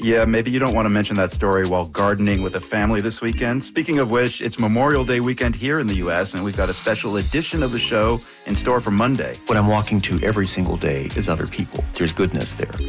Yeah, maybe you don't want to mention that story while gardening with a family this weekend. Speaking of which, it's Memorial Day weekend here in the U.S., and we've got a special edition of the show in store for Monday. What I'm walking to every single day is other people. There's goodness there.